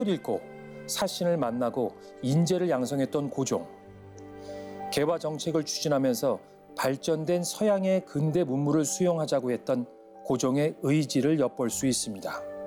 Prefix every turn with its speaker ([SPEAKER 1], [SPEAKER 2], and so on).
[SPEAKER 1] 읽고 사신을 만나고 인재를 양성했던 고종. 개화 정책을 추진하면서 발전된 서양의 근대 문물을 수용하자고 했던 고종의 의지를 엿볼 수 있습니다.